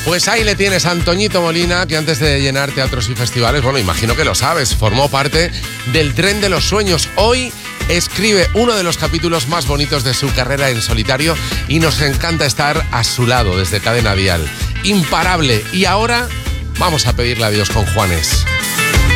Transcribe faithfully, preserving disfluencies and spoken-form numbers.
Pues ahí le tienes a Antoñito Molina, que antes de llenar teatros y festivales, bueno, imagino que lo sabes, formó parte del Tren de los Sueños. Hoy escribe uno de los capítulos más bonitos de su carrera en solitario y nos encanta estar a su lado desde Cadena Dial. Imparable. Y ahora vamos a pedirle adiós con Juanes.